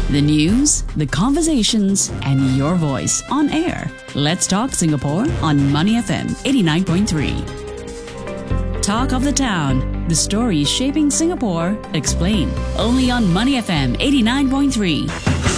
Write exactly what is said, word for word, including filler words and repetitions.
The news, the conversations, and your voice on air. Let's talk Singapore on Money F M eighty-nine point three. Talk of the town. The stories shaping Singapore. Explain. Only on Money F M eighty-nine point three.